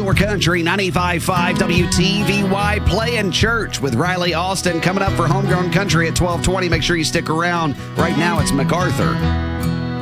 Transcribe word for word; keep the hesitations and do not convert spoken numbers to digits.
your country, ninety-five point five W T V Y, Playing Church with Riley Austin coming up for Homegrown Country at twelve twenty. Make sure you stick around. Right now, it's MacArthur.